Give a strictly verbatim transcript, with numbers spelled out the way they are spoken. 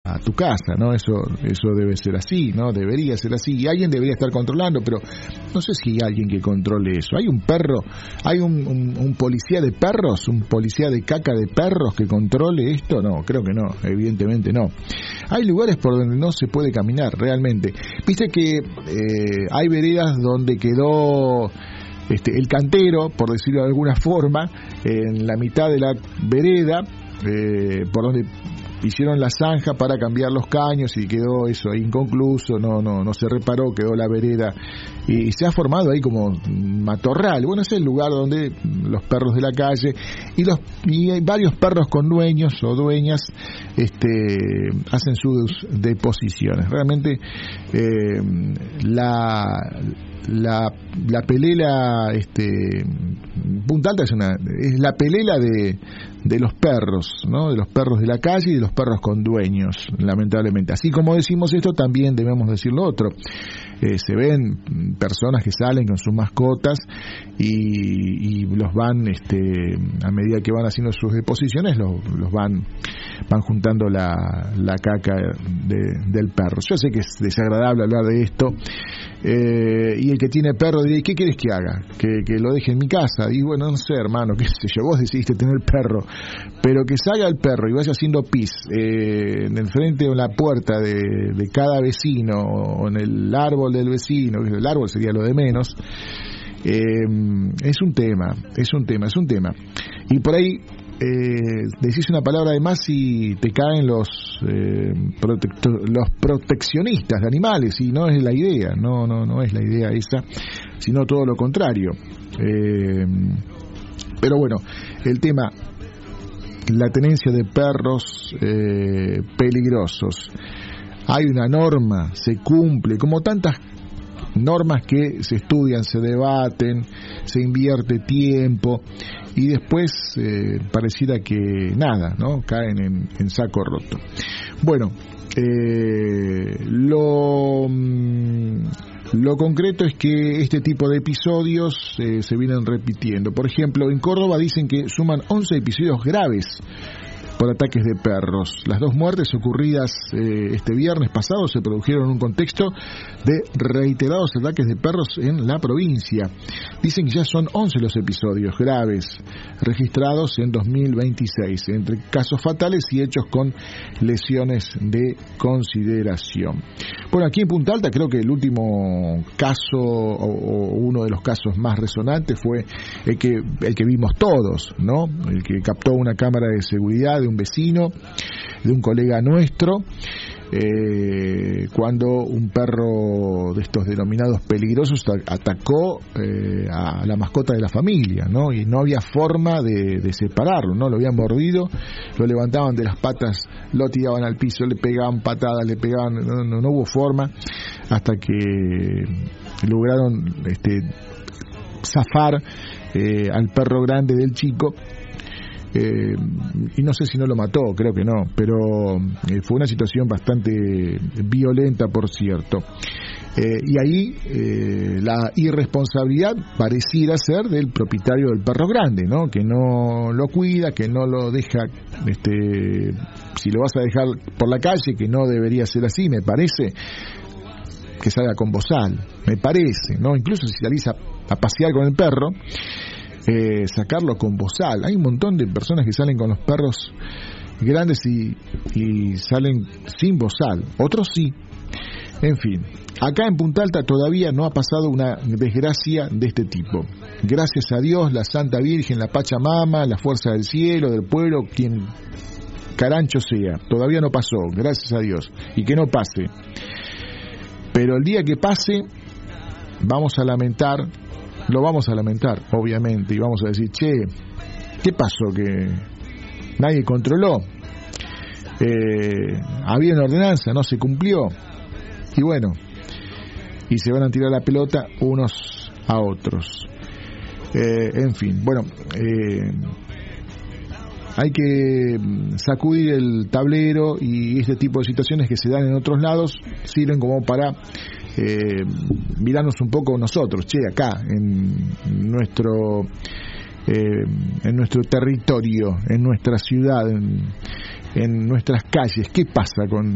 a tu casa, ¿no? Eso eso debe ser así, ¿no? Debería ser así. Y alguien debería estar controlando, pero no sé si hay alguien que controle eso. ¿Hay un perro, hay un, un, un policía de perros, un policía de caca de perros que controle esto? No, creo que no, evidentemente no. Hay lugares por donde no se puede caminar, realmente. Viste que eh, hay veredas donde quedó este, el cantero, por decirlo de alguna forma, en la mitad de la vereda, eh, por donde hicieron la zanja para cambiar los caños y quedó eso ahí inconcluso, no no no se reparó, quedó la vereda y, y se ha formado ahí como matorral. Bueno, ese es el lugar donde los perros de la calle y los y hay varios perros con dueños o dueñas este hacen sus deposiciones. Realmente eh, la la la pelela este Punta Alta es una es la pelela de de los perros, ¿no? De los perros de la calle y de los perros con dueños, lamentablemente. Así como decimos esto, también debemos decir lo otro. Eh, se ven personas que salen con sus mascotas y, y los van, este, a medida que van haciendo sus deposiciones, los, los van van juntando la, la caca de, del perro. Yo sé que es desagradable hablar de esto, eh, y el que tiene perro diría, ¿qué quieres que haga? Que, que lo deje en mi casa. Y bueno, no sé, hermano, qué sé yo, vos decidiste tener perro, pero que salga el perro y vaya haciendo pis eh, en el frente o en la puerta de, de cada vecino o en el árbol del vecino, el árbol sería lo de menos, eh, es un tema, es un tema, es un tema. Y por ahí eh, decís una palabra de más y te caen los eh, protecto, los proteccionistas de animales, y no es la idea, no, no, no es la idea esa, sino todo lo contrario. Eh, pero bueno, el tema, la tenencia de perros eh, peligrosos. Hay una norma, se cumple, como tantas normas que se estudian, se debaten, se invierte tiempo y después eh, pareciera que nada, ¿no? Caen en, en saco roto. Bueno, eh, lo... Lo concreto es que este tipo de episodios eh, se vienen repitiendo. Por ejemplo, en Córdoba dicen que suman once episodios graves por ataques de perros. Las dos muertes ocurridas eh, este viernes pasado se produjeron en un contexto de reiterados ataques de perros en la provincia. Dicen que ya son once los episodios graves registrados en dos mil veintiséis, entre casos fatales y hechos con lesiones de consideración. Bueno, aquí en Punta Alta creo que el último caso o, o uno de los casos más resonantes fue el que el que vimos todos, ¿no? El que captó una cámara de seguridad de un vecino, de un colega nuestro, eh, cuando un perro de estos denominados peligrosos atacó eh, a la mascota de la familia, ¿no? Y no había forma de, de separarlo, ¿no? Lo habían mordido, lo levantaban de las patas, lo tiraban al piso, le pegaban patadas, le pegaban, no, no, no hubo forma, hasta que lograron este, zafar eh, al perro grande del chico. Eh, y no sé si no lo mató, creo que no, pero eh, fue una situación bastante violenta, por cierto. Eh, y ahí eh, la irresponsabilidad pareciera ser del propietario del perro grande, ¿no? Que no lo cuida, que no lo deja, este, si lo vas a dejar por la calle, que no debería ser así, me parece, que salga con bozal, me parece, ¿no? Incluso si salís a, a pasear con el perro, Eh, sacarlo con bozal. Hay un montón de personas que salen con los perros grandes y, y salen sin bozal, otros sí. En fin, acá en Punta Alta todavía no ha pasado una desgracia de este tipo. Gracias a Dios, la Santa Virgen, la Pachamama, la fuerza del cielo, del pueblo, quien carancho sea, todavía no pasó, gracias a Dios, y que no pase. Pero el día que pase, vamos a lamentar, lo vamos a lamentar, obviamente, y vamos a decir, che, ¿qué pasó? Que nadie controló, eh, había una ordenanza, no se cumplió, y bueno, y se van a tirar la pelota unos a otros. Eh, en fin, bueno, eh, hay que sacudir el tablero, y este tipo de situaciones que se dan en otros lados sirven como para Eh, mirarnos un poco nosotros, che, acá en nuestro eh, en nuestro territorio, en nuestra ciudad, en, en nuestras calles, ¿qué pasa con